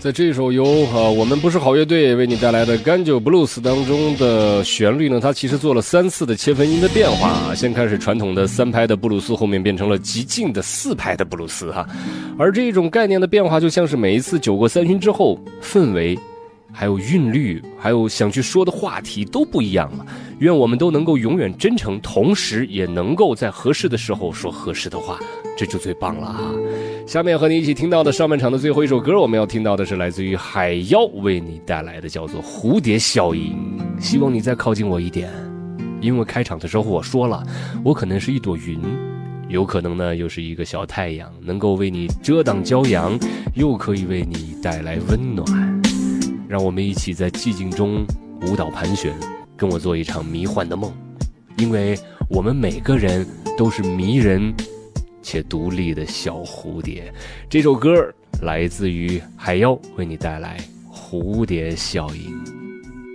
在这首由我们不是好乐队为你带来的干酒 blues 当中的旋律呢，它其实做了3次的切分音的变化，先开始传统的3拍的布鲁斯，后面变成了极尽的4拍的布鲁斯哈。而这种概念的变化，就像是每一次酒过3巡之后，氛围还有韵律还有想去说的话题都不一样了。愿我们都能够永远真诚，同时也能够在合适的时候说合适的话，这就最棒了啊！下面和你一起听到的上半场的最后一首歌，我们要听到的是来自于海妖为你带来的叫做蝴蝶效应。希望你再靠近我一点，因为开场的时候我说了，我可能是一朵云，有可能呢又是一个小太阳，能够为你遮挡骄阳，又可以为你带来温暖。让我们一起在寂静中舞蹈盘旋，跟我做一场迷幻的梦，因为我们每个人都是迷人且独立的小蝴蝶。这首歌来自于海妖，为你带来蝴蝶效应。